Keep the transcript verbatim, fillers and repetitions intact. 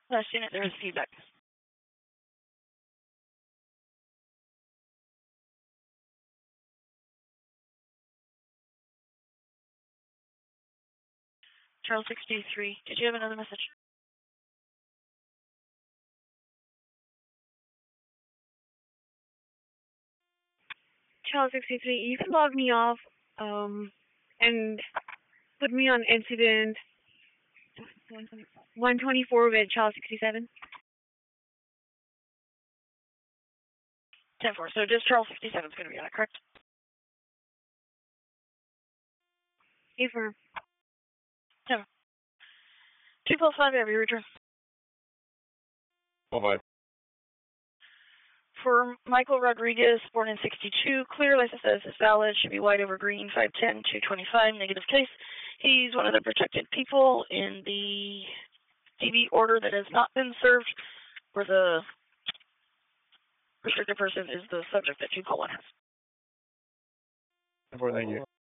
Last unit, there is feedback. Charles sixty-three, did you have another message? Charles sixty-three, you can log me off um, and put me on incident one twenty-four with Charles sixty-seven. ten four, so just Charles sixty-seven is going to be on it, correct? Affirm. No. two plus five, have you return? Bye-bye. For Michael Rodriguez, born in sixty-two, clear license status is valid, should be white over green, five ten, two twenty-five, negative case. He's one of the protected people in the D B order that has not been served, where the restricted person is the subject that two colon has. Thank you.